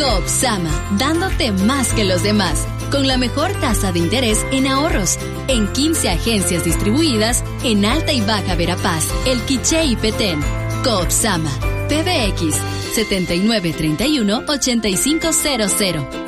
Coopsama, dándote más que los demás, con la mejor tasa de interés en ahorros, en 15 agencias distribuidas en Alta y Baja Verapaz, El Quiché y Petén. Coopsama, PBX 7931-8500.